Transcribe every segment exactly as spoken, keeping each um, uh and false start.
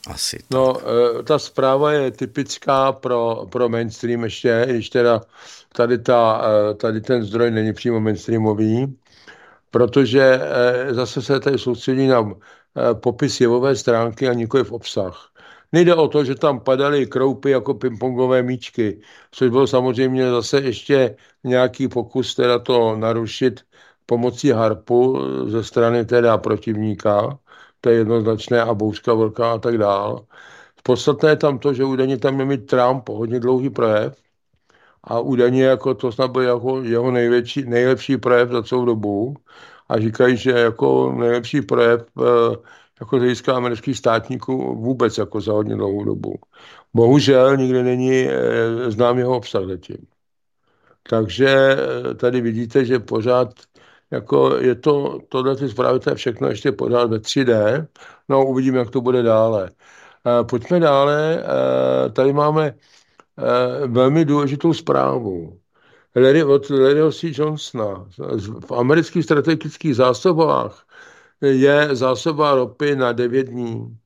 Asi No, tak. eh, ta zpráva je typická pro, pro mainstream ještě, když teda tady, ta, eh, tady ten zdroj není přímo mainstreamový, protože eh, zase se tady soustředí na eh, popis jevové stránky a nikoli v obsah. Nejde o to, že tam padaly kroupy jako pingpongové míčky, což byl samozřejmě zase ještě nějaký pokus teda to narušit pomocí harpu ze strany teda protivníka, to je jednoznačné, a bouřka velká a tak dál. Podstatné je tam to, že údajně tam měl mít Trump hodně dlouhý projev a údajně jako to snad byl jako jeho největší, nejlepší projev za celou dobu a říkají, že jako nejlepší projev eh, jako z hlediska amerických státníků vůbec jako za hodně dlouhou dobu. Bohužel nikdy není eh, znám jeho obsah zatím. Takže eh, tady vidíte, že pořád jako je to, tohle ty zprávy, to je všechno ještě pořád ve tři dé, no uvidíme, jak to bude dále. Eh, Pojďme dále, eh, tady máme eh, velmi důležitou zprávu. Larry, od Larryho C. Johnsona. V amerických strategických zásobách je zásoba ropy na devět dní.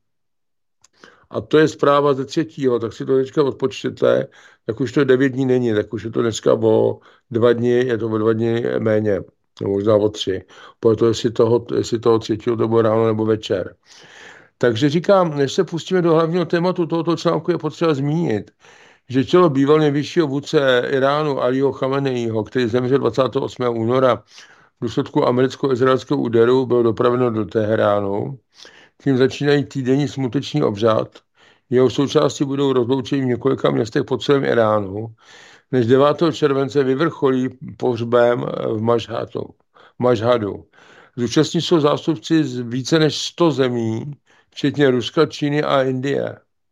A to je zpráva ze třetího, tak si to teďka odpočtete, tak už to devět dní není, tak už je to dneska o dva dny, je to o dva dny méně, no možná o tři. Proto jestli toho, jestli toho třetího to bylo ráno nebo večer. Takže říkám, než se pustíme do hlavního tématu tohoto článku, je potřeba zmínit, že tělo býval nejvyššího vůdce Iránu Alího Chameneího, který zemřel dvacátého osmého února v důsledku americko-izraelského úderu, bylo dopraveno do Teheránu. Tím začínají týdenní smuteční obřad. Jeho součástí budou rozloučení v několika městech po celém Iránu, než devátého července vyvrcholí pohřbem v Mašhadu. Mašhadu. Zúčastní jsou zástupci z více než sto zemí, včetně Ruska, Číny a Indie.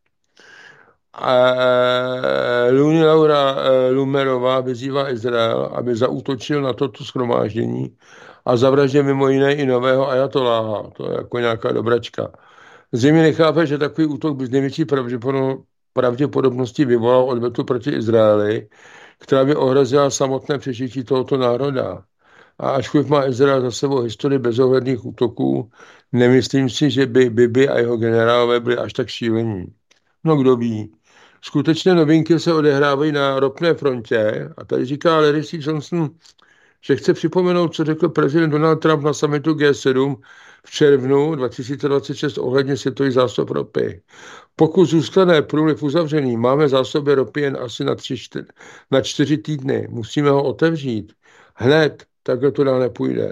Luni Laura Lumerová vyzývá Izrael, aby zaútočil na toto shromáždění a zavraždil mimo jiné i nového ajatoláha. To je jako nějaká dobračka. Zřejmě nechápe, že takový útok by z největší pravděpodobností vyvolal odvetu proti Izraeli, která by ohrozila samotné přežití tohoto národa. A ačkoliv má Izrael za sebou historii bezohledných útoků, nemyslím si, že by Bibi a jeho generálové byli až tak šílení. No kdo ví. Skutečné novinky se odehrávají na ropné frontě a tady říká Larry C. Johnson, že chce připomenout, co řekl prezident Donald Trump na summitu G sedm v červnu dva tisíce dvacet šest ohledně světových zásob ropy. Pokud zůstane průliv uzavřený, máme zásoby ropy jen asi na, tři, čtyři, na čtyři týdny. Musíme ho otevřít. Hned, takhle to dál nepůjde.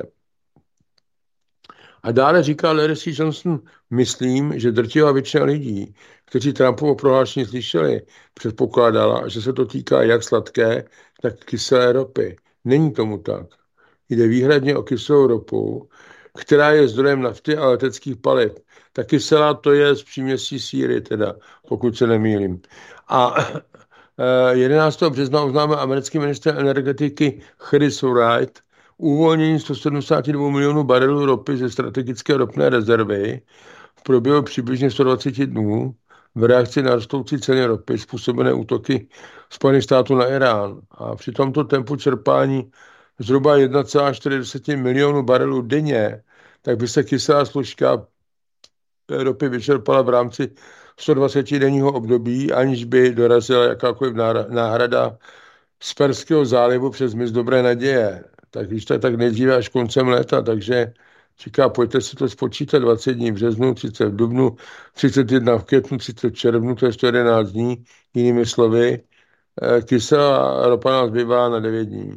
A dále říká Larry C. Johnson, myslím, že drtivá většina lidí, kteří Trumpovo prohlášení slyšeli, předpokládala, že se to týká jak sladké, tak kyselé ropy. Není tomu tak. Jde výhradně o kyselou ropu, která je zdrojem nafty a leteckých paliv. Ta kyselá to je z příměstí síry, teda, pokud se nemýlím. A jedenáctého března oznámil americký ministr energetiky Chris Wright uvolnění sto sedmdesát dva milionů barelů ropy ze strategické ropné rezervy v průběhu přibližně sto dvacet dnů v reakci na rostoucí ceny ropy způsobené útoky Spojených států na Irán. A při tomto tempu čerpání zhruba jedna celá čtyři milionu barelů denně, tak by se kyselá složka ropy vyčerpala v rámci sto dvacet denního období, aniž by dorazila jakákoliv náhrada z Perského zálivu přes mys Dobré naděje. Tak když to je tak nejdříve až koncem léta, takže říká, pojďte si to spočítat, dvacet dní v březnu, třicet v dubnu, třicet jedna v květnu, třicet v červnu, to je sto jedenáct dní, jinými slovy, kyselá ropa nás bývá na devět dní.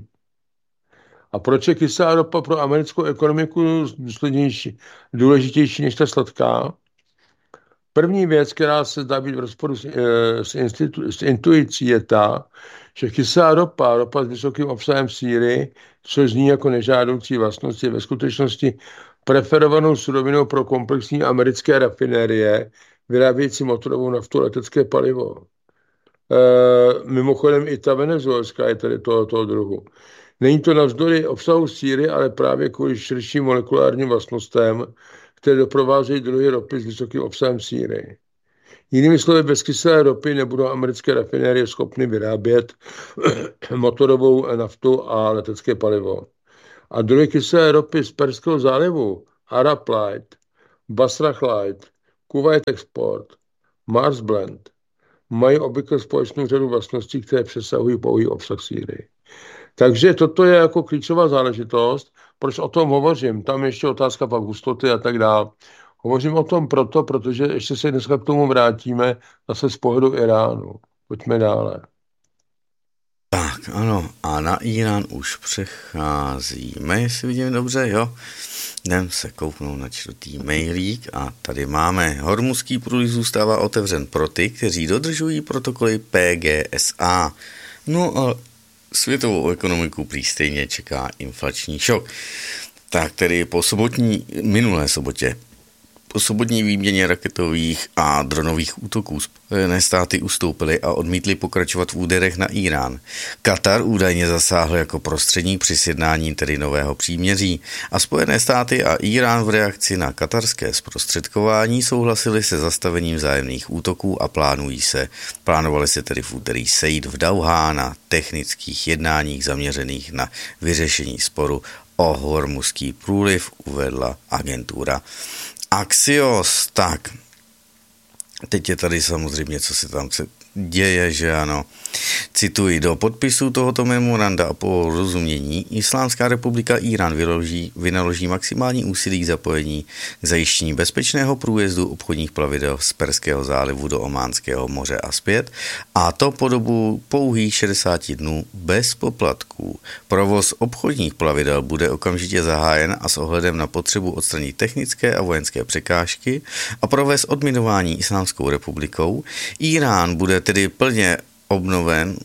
A proč je kyselá ropa pro americkou ekonomiku důležitější než ta sladká? První věc, která se zdá být v rozporu s, s, institu, s intuicí, je ta, že kyselá ropa, ropa s vysokým obsahem síry, což zní jako nežádoucí vlastnost, je ve skutečnosti preferovanou surovinou pro komplexní americké rafinérie, vyrábějící motorovou naftu, letecké palivo. E, mimochodem i ta venezuelská je tady tohoto druhu. Není to navzdory obsahu síry, ale právě kvůli širším molekulárním vlastnostem, které doprovázejí druhy ropy s vysokým obsahem síry. Jinými slovy, bez kyselé ropy nebudou americké rafinérie schopny vyrábět motorovou naftu a letecké palivo. A druhy kyselé ropy z Perského zálivu, Arab Light, Basrah Light, Kuwait Export, Mars Blend mají obvykle společnou řadu vlastností, které přesahují pouhý obsah síry. Takže toto je jako klíčová záležitost. Proč o tom hovořím? Tam ještě otázka pak hustoty a tak dále. Hovořím o tom proto, protože ještě se dneska k tomu vrátíme zase z pohledu Iránu. Pojďme dále. Tak, ano, a na Irán už přecházíme, jestli vidím dobře, jo. Jdem se kouknout na čtvrtý mailík a tady máme: Hormuzský průliv zůstává otevřen pro ty, kteří dodržují protokoly P G S A. No a světovou ekonomiku prý stejně čeká inflační šok. Tak tedy po sobotní, minulé sobotě, po sobotní výměně raketových a dronových útoků Spojené státy ustoupily a odmítly pokračovat v úderech na Irán. Katar údajně zasáhl jako prostředník při sjednání tedy nového příměří a Spojené státy a Irán v reakci na katarské zprostředkování souhlasili se zastavením vzájemných útoků a plánují se, plánovali se tedy v úterý sejít v Dauhá na technických jednáních zaměřených na vyřešení sporu o Hormuzský průliv, uvedla agentura Axios. Tak, teď je tady samozřejmě, co se tam děje, že ano. Cituji: do podpisu tohoto memoranda o porozumění Islámská republika Irán vynaloží, vynaloží maximální úsilí k zapojení k zajištění bezpečného průjezdu obchodních plavidel z Perského zálivu do Ománského moře a zpět, a to po dobu pouhých šedesáti dnů bez poplatků. Provoz obchodních plavidel bude okamžitě zahájen a s ohledem na potřebu odstranit technické a vojenské překážky a provést odminování Islámskou republikou. Irán bude tedy plně obnoven,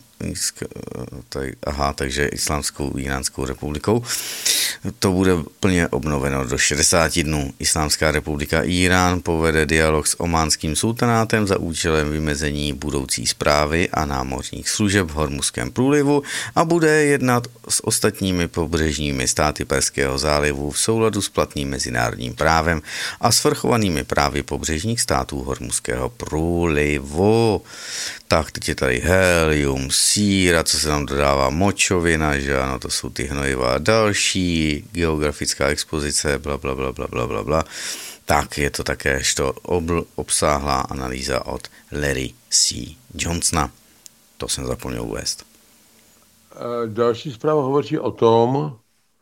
aha, takže Islámskou Iránskou republikou, to bude plně obnoveno do šedesáti dnů. Islámská republika Irán povede dialog s ománským sultanátem za účelem vymezení budoucí správy a námořních služeb v Hormuzském průlivu a bude jednat s ostatními pobřežními státy Perského zálivu v souladu s platným mezinárodním právem a svrchovanými právy pobřežních států Hormuzského průlivu. Tak, teď je tady helium, síra, co se nám dodává, močovina, že ano, to jsou ty hnojiva, další geografická expozice, bla, bla, bla, bla, bla, bla, bla. Tak je to také to obl, obsáhlá analýza od Larry C. Johnsona. To jsem zapomněl uvést. Další zpráva hovoří o tom,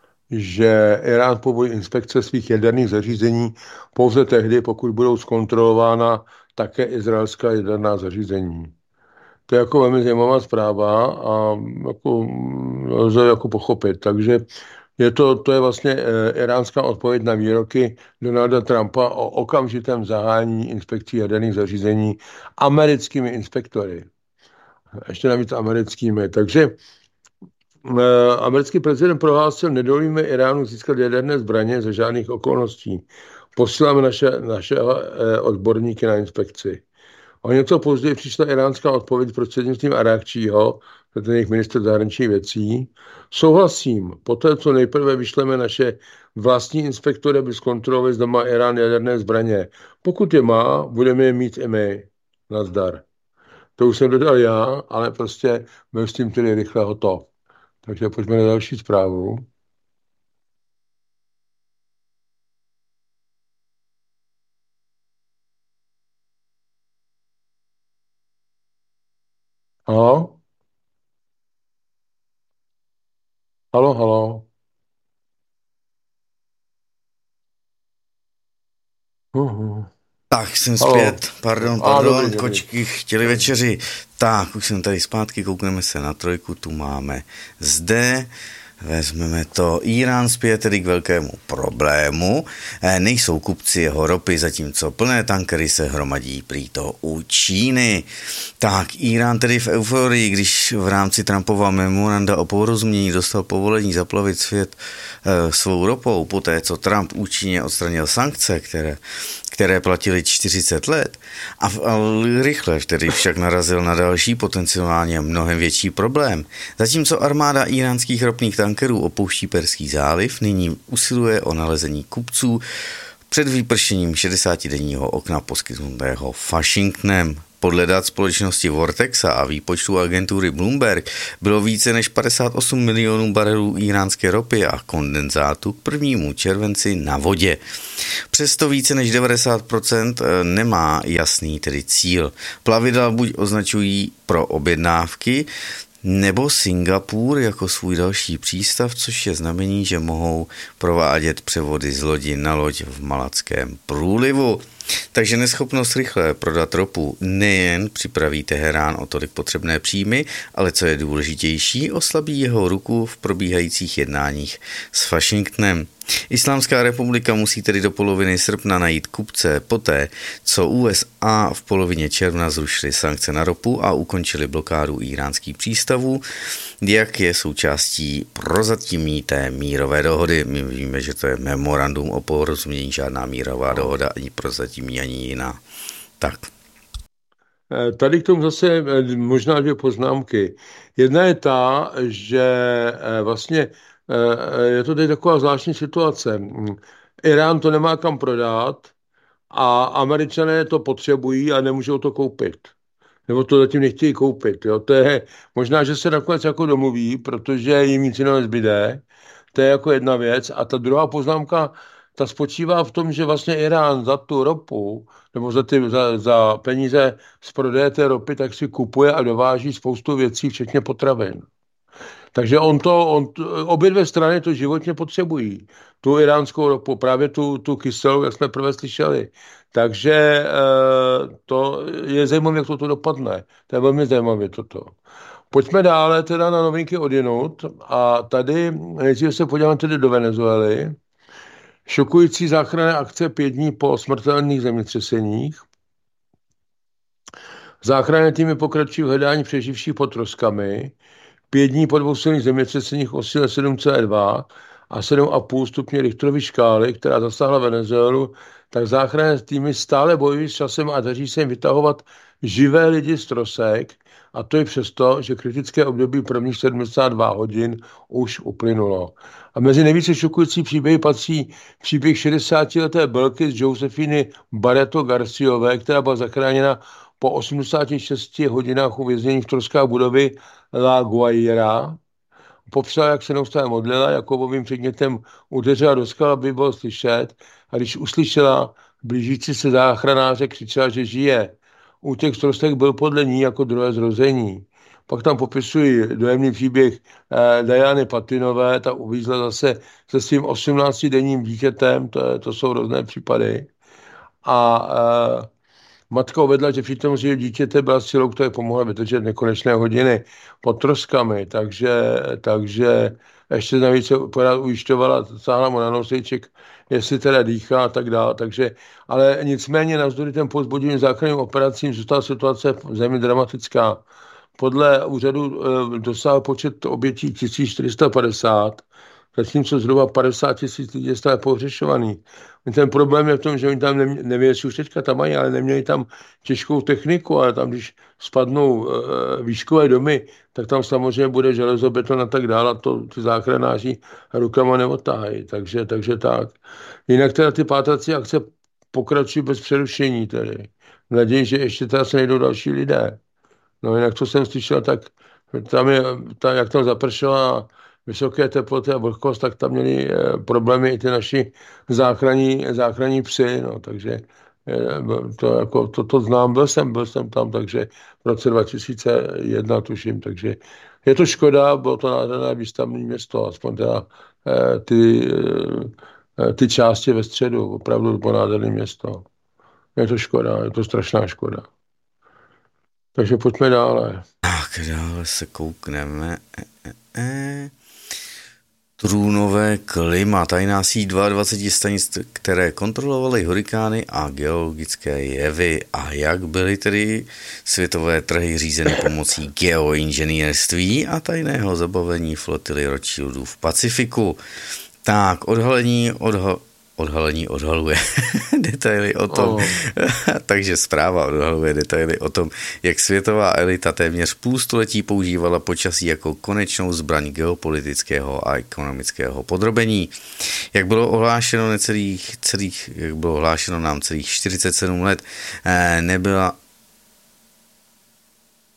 že Irán povolí inspekce svých jaderných zařízení pouze tehdy, pokud budou zkontrolována také izraelská jaderná zařízení. To je jako velmi zajímavá zpráva a jako, lze jako pochopit. Takže je to, to je vlastně e, iránská odpověď na výroky Donalda Trumpa o okamžitém zahájení inspekcí jaderných zařízení americkými inspektory. Ještě navíc americkými. Takže e, americký prezident prohlásil: nedovolíme Iránu získat jaderné zbraně za žádných okolností. Posíláme naše, naše e, odborníky na inspekci. O něco později přišla iránská odpověď prostřednictvím Arakčího, ten jejich ministr zahraničních věcí. Souhlasím, poté, co nejprve vyšleme naše vlastní inspektory, aby zkontrolovali, zda má Irán jaderné zbraně. Pokud je má, budeme je mít i my. Nazdar. To už jsem dodal já, ale prostě byl s tím tedy rychle hotov. Takže pojďme na další zprávu. Halo? Halo, halo. Uhum. Tak, jsem zpět. Pardon, A, pardon, dobrý, kočky dobrý. chtěli večeři. Tak, už jsem tady zpátky, koukneme se na trojku, tu máme zde. Vezmeme to. Irán spěje tedy k velkému problému. Nejsou kupci jeho ropy, zatímco plné tankery se hromadí prý to u Číny. Tak, Irán tedy v euforii, když v rámci Trumpova memoranda o porozumění dostal povolení zaplavit svět e, svou ropou, poté co Trump účinně odstranil sankce, které které platily čtyřicet let a, a rychle tedy však narazil na další potenciálně mnohem větší problém. Zatímco armáda iránských ropných tankerů opouští Perský záliv, nyní usiluje o nalezení kupců před vypršením šedesátidenního okna poskytnutého Washingtonem. Podle dat společnosti Vortexa a výpočtu agentury Bloomberg bylo více než padesát osm milionů barelů íránské ropy a kondenzátu k prvnímu červenci na vodě. Přesto více než devadesát procent nemá jasný tedy cíl. Plavidla buď označují pro objednávky, nebo Singapur jako svůj další přístav, což je znamení, že mohou provádět převody z lodi na loď v Malackém průlivu. Takže neschopnost rychle prodat ropu nejen připraví Teherán o tolik potřebné příjmy, ale co je důležitější, oslabí jeho ruku v probíhajících jednáních s Washingtonem. Islámská republika musí tedy do poloviny srpna najít kupce poté, co U S A v polovině června zrušily sankce na ropu a ukončili blokádu íránských přístavů, jak je součástí prozatímní té mírové dohody. My víme, že to je memorandum o porozumění, žádná mírová dohoda, ani prozatímní, ani jiná. Tak. Tady k tomu zase možná dvě poznámky. Jedna je ta, že vlastně je to tady taková zvláštní situace. Irán to nemá kam prodat a Američané to potřebují a nemůžou to koupit. Nebo to zatím nechtějí koupit. Jo. To je možná, že se nakonec jako domluví, protože jim nic jiného nezbyde. To je jako jedna věc. A ta druhá poznámka, ta spočívá v tom, že vlastně Irán za tu ropu, nebo za, ty, za, za peníze z prodeje té ropy, tak si kupuje a dováží spoustu věcí, včetně potravin. Takže on to, on, obě dvě strany to životně potřebují. Tu iránskou ropu, právě tu, tu kyselou, jak jsme prvé slyšeli. Takže e, to je zajímavé, jak toto dopadne. To je velmi zajímavé toto. Pojďme dále teda na novinky odjinud a tady nejdříve se podíváme tedy do Venezuely. Šokující záchranné akce pět dní po smrtelných zemětřeseních. Záchranné týmy pokračují v hledání přeživších pod troskami. Pět dní po dvou silných zemětřeseních o síle sedm celá dva a sedm celá pět stupně Richterovy škály, která zasáhla Venezuelu, tak záchranné týmy stále bojují s časem a daří se jim vytahovat živé lidi z trosek, a to i přesto, že kritické období prvních sedmdesát dva hodin už uplynulo. A mezi nejvíce šokující příběhy patří příběh šedesátileté Belky z Josefiny Barreto Garciové, která byla zachráněna po osmdesáti šesti hodinách uvěznění v troskách budovy La Guaira. Popsala, jak se neustále modlila, Jakobovým předmětem udeřila do skal, aby bylo slyšet, a když uslyšela blížící se záchranáře, křičela, že žije. Útěk z trosek byl podle ní jako druhé zrození. Pak tam popisují dojemný příběh eh, Diany Patinové, ta uvízla zase se svým osmnáctidenním dítětem, to, to jsou různé případy. A eh, matka uvedla, že přitom že dítěte byla silou, která pomohla vydržet nekonečné hodiny pod troskami, takže, takže ještě navíc pořád ujišťovala, sáhla mu na nosejček, jestli teda dýchá a tak dále. Takže, ale nicméně navzdory těm povzbudivým záchranným operacím zůstala situace v zemi dramatická. Podle úřadu e, dosáhl počet obětí tisíc čtyři sta padesát, zatímco zhruba padesát tisíc lidí je stále pohřešovaný. Ten problém je v tom, že oni tam nemě, nevím, jestli už teďka tam mají, ale neměli tam těžkou techniku, ale tam, když spadnou e, výškové domy, tak tam samozřejmě bude železobeton a tak dále, a to ty záchranáři rukama neotáhají. Takže, takže tak. Jinak teda ty pátrací akce pokračují bez přerušení tedy. V naději, že ještě teda se najdou další lidé. No jinak, co jsem slyšel, tak tam je, ta, jak tam zapršela vysoké teploty a vlhkost, tak tam měli e, problémy i ty naši záchranní, záchranní psy, no, takže e, to, jako, to, to znám, byl jsem, byl jsem tam, takže v roce dva tisíce jedna tuším, takže je to škoda, bylo to nádherné výstavní město, aspoň teda e, ty, e, ty části ve středu, opravdu bylo nádherné město. Je to škoda, je to strašná škoda. Takže pojďme dále. Tak, dále se koukneme. E, e, e. Trůnové klima, tajná síť dvacet dva stanic, které kontrolovaly hurikány a geologické jevy. A jak byly tedy světové trhy řízeny pomocí geoinženýrství a tajného zabavení flotily Rothschildů v Pacifiku. Tak, odhalení, odhal... odhalení odhaluje detaily o tom, oh. takže zpráva odhaluje detaily o tom, jak světová elita téměř půl století používala počasí jako konečnou zbraň geopolitického a ekonomického podrobení. Jak bylo ohlášeno necelých, celých, jak bylo ohlášeno nám celých čtyřicet sedm let, nebyla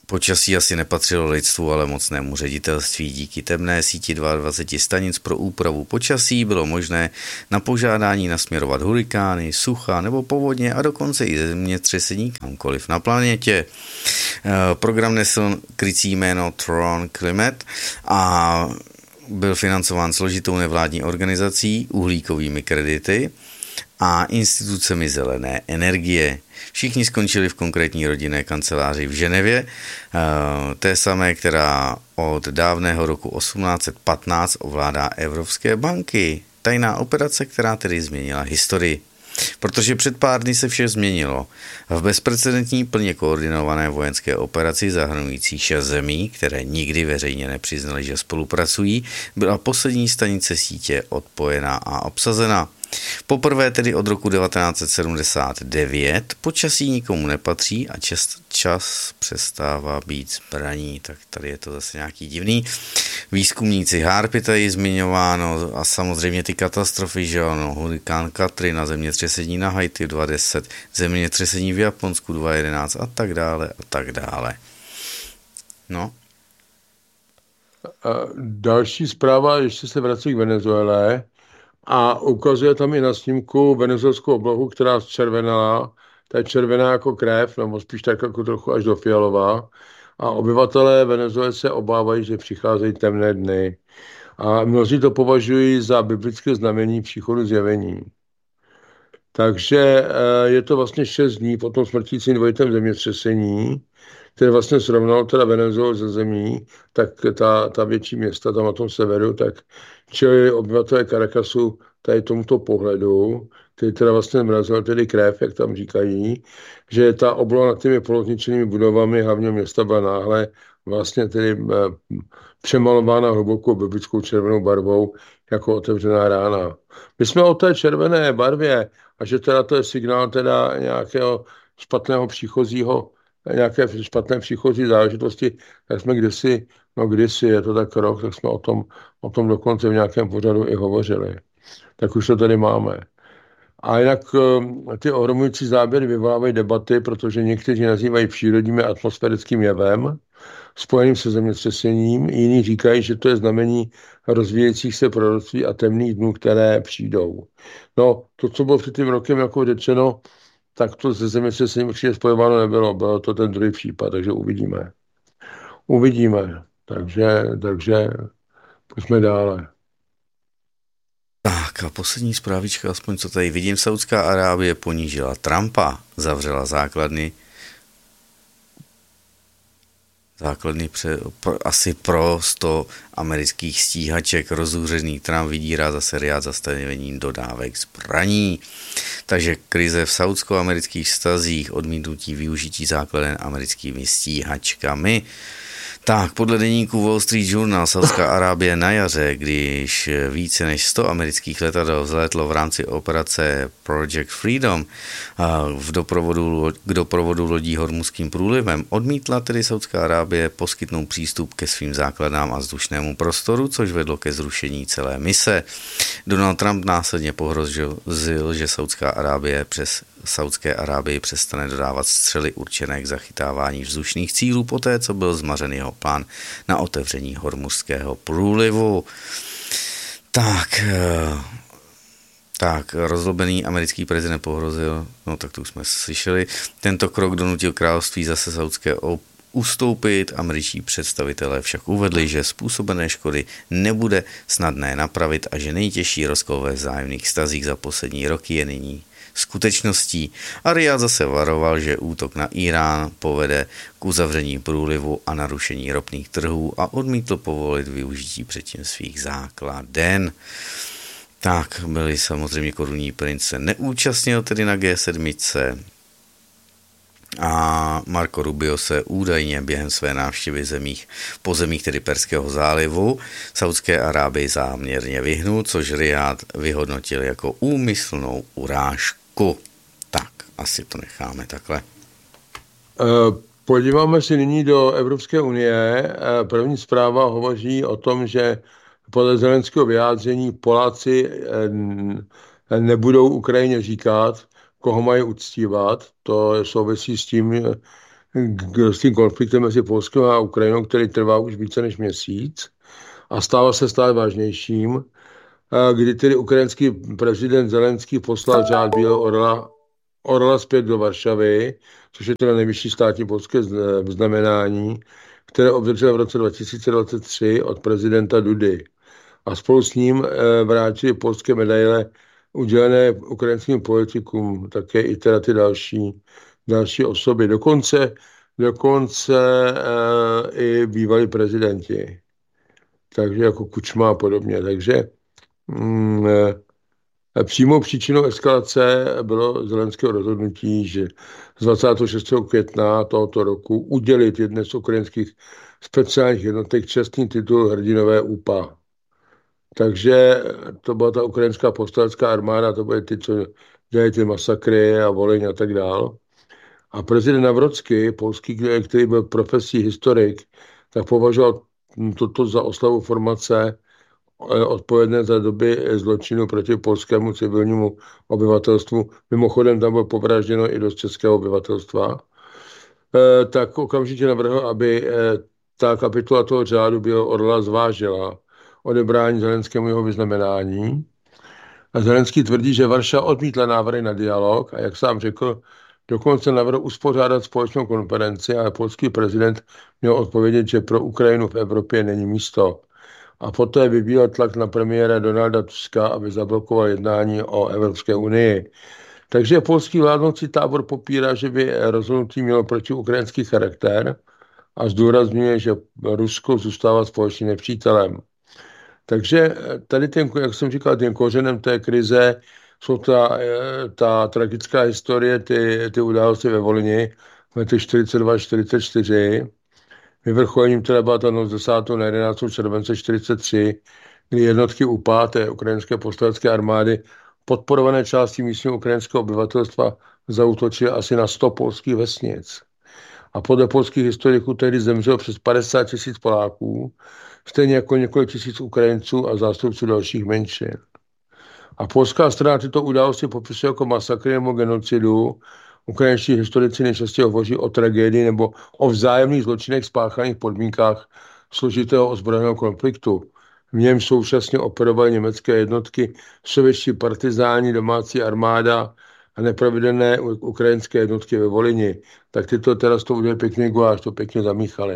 Počasí asi nepatřilo lidstvu, ale mocnému ředitelství. Díky temné síti dvacet dva stanic pro úpravu počasí bylo možné na požádání nasměrovat hurikány, sucha nebo povodně a dokonce i zemětřesení kamkoliv na planetě. Program nesl krycí jméno Tron Climate a byl financován složitou nevládní organizací, uhlíkovými kredity a institucemi zelené energie. Všichni skončili v konkrétní rodinné kanceláři v Ženevě, té samé, která od dávného roku osmnáct set patnáct ovládá evropské banky. Tajná operace, která tedy změnila historii. Protože před pár dny se vše změnilo. V bezprecedentní plně koordinované vojenské operaci zahrnující šest zemí, které nikdy veřejně nepřiznaly, že spolupracují, byla poslední stanice sítě odpojena a obsazena. Poprvé tedy od roku devatenáct set sedmdesát devět počasí nikomu nepatří a čas, čas přestává být zbraní. Tak tady je to zase nějaký divný. Výzkumníci Harpy tady zmiňováno a samozřejmě ty katastrofy, že ano, hurikán Katrina, zemětřesení na Haiti dva tisíce deset, zemětřesení v Japonsku dva tisíce jedenáct a tak dále a tak dále. No. A další zpráva, ještě se vrací k Venezuele. A ukazuje tam i na snímku venezuelskou oblohu, která zčervenala. Ta je červená jako krev, nebo spíš tak jako trochu až do fialová. A obyvatelé Venezuely se obávají, že přicházejí temné dny. A mnozí to považují za biblické znamení příchodu zjevení. Takže je to vlastně šest dní po tom smrtícím dvojitém zemětřesení, které vlastně srovnalo teda Venezuelu ze zemí, tak ta, ta větší města tam na tom severu, tak čili obyvatelé Caracasu tady tomuto pohledu, který teda vlastně mrazil tedy krev, jak tam říkají, že ta obloha nad těmi polozničenými budovami hlavního města byla náhle vlastně tedy přemalována hlubokou biblickou červenou barvou jako otevřená rána. My jsme o té červené barvě a že teda to je signál teda nějakého špatného příchozího, nějaké špatné příchozí záležitosti, tak jsme kdysi, no kdysi, je to tak rok, tak jsme o tom, o tom dokonce v nějakém pořadu i hovořili. Tak už to tady máme. A jinak ty ohromující záběry vyvolávají debaty, protože někteří nazývají přírodním a atmosférickým jevem, spojeným se zemětřesením, jiní říkají, že to je znamení rozvíjejících se proroctví a temných dnů, které přijdou. No, to, co bylo před tím rokem jako řečeno, tak to se zemětřesením určitě spojováno nebylo. Bylo to ten druhý případ, takže uvidíme. Uvidíme. Takže, takže pojďme dále. Tak a poslední zprávička, aspoň co tady vidím, Saudská Arábie ponížila Trumpa, zavřela základny základny pře, pro, asi pro sto amerických stíhaček. Rozúřený Trump vydírá zase Riad zastavením dodávek zbraní. Takže krize v saudsko-amerických vztazích, odmítnutí využití základen americkými stíhačkami. Tak, podle deníku Wall Street Journal Saudská Arábie na jaře, když více než sto amerických letadel vzlétlo v rámci operace Project Freedom v doprovodu, k doprovodu lodí Hormuzským průlivem, odmítla tedy Saudská Arábie poskytnout přístup ke svým základnám a vzdušnému prostoru, což vedlo ke zrušení celé mise. Donald Trump následně pohrozil, že Saudská Arábie přes Saudské Arábii přestane dodávat střely určené k zachytávání vzdušných cílů poté, co byl zmařen jeho plán na otevření Hormuzského průlivu. Tak, tak, rozlobený americký prezident pohrozil, no tak to už jsme slyšeli, tento krok donutil království zase saudské ustoupit. Američtí představitelé však uvedli, že způsobené škody nebude snadné napravit a že nejtěžší rozkol ve vzájemných vztazích za poslední roky je nyní skutečností. A Riad zase varoval, že útok na Irán povede k uzavření průlivu a narušení ropných trhů a odmítl povolit využití předtím svých základen. Tak, byli samozřejmě korunní prince neúčastnil tedy na G sedm a Marco Rubio se údajně během své návštěvy zemích, po zemích tedy Perského zálivu Saudské Arábii záměrně vyhnul, což Riad vyhodnotil jako úmyslnou urážku. Tak, asi to necháme takhle. Podíváme se nyní do Evropské unie. První zpráva hovoří o tom, že podle Zelenského vyjádření Poláci nebudou Ukrajině říkat, koho mají uctívat. To souvisí s tím, s tím konfliktem mezi Polskem a Ukrajinou, který trvá už více než měsíc a stává se stále vážnějším, kdy tedy ukrajinský prezident Zelenský poslal řád Bílého orla, orla zpět do Varšavy, což je teda nejvyšší státní polské znamenání, které obdržel v roce dva tisíce dvacet tři od prezidenta Dudy. A spolu s ním vrátili polské medaile udělené ukrajinským politikům, také i teda ty další, další osoby. Dokonce, dokonce e, i bývalí prezidenti. Takže jako Kučma a podobně. Takže mm, e, přímou příčinou eskalace bylo Zelenského rozhodnutí, že z dvacátého šestého května tohoto roku udělit jedné z ukrajinských speciálních jednotek čestný titul hrdinové ú pé á. Takže to byla ta ukrajinská povstalská armáda, to byly ty, co dělají ty masakry a Volyň a tak dál. A prezident Navrocký, polský, který byl profesí historik, tak považoval toto za oslavu formace odpovědné za doby zločinu proti polskému civilnímu obyvatelstvu. Mimochodem tam bylo povražděno i dost českého obyvatelstva. E, tak okamžitě navrhl, aby ta kapitula toho řádu Bílého orla zvážila odebrání Zelenskému jeho vyznamenání. A Zelenský tvrdí, že Varšava odmítla návrhy na dialog a jak sám řekl, dokonce navrhl uspořádat společnou konferenci, ale polský prezident měl odpovědět, že pro Ukrajinu v Evropě není místo. A poté vyvíjel tlak na premiéra Donalda Tuska, aby zablokoval jednání o Evropské unii. Takže polský vládnoucí tábor popírá, že by rozhodnutí mělo protiukrajinský charakter a zdůrazňuje, že Rusko zůstává společným nepřítelem. Takže tady, ten, jak jsem říkal, tím kořenem té krize jsou ta, ta tragická historie, ty, ty události ve Volyni v letech čtyřicet dva čtyřicet čtyři. Vyvrcholením teda byla ta noc desátého na jedenáctého července čtyřicet tři, kdy jednotky ú pé á, té ukrajinské povstalecké armády, podporované části místního ukrajinského obyvatelstva, zaútočily asi na sto polských vesnic. A podle polských historiků tehdy zemřelo přes padesát tisíc Poláků, stejně jako několik tisíc Ukrajinců a zástupců dalších menšin. A polská strana tyto události popisuje jako masakry nebo genocidu. Ukrajinští historici nejčastěji hovoří o tragédii nebo o vzájemných zločinech spáchaných v podmínkách složitého ozbrojeného konfliktu. V něm současně operovaly německé jednotky, sovětští partizáni, domácí armáda a nepravidelné ukrajinské jednotky ve Volyni. Tak tyto teda z toho udělali pěkný guláš, to pěkně zamíchali.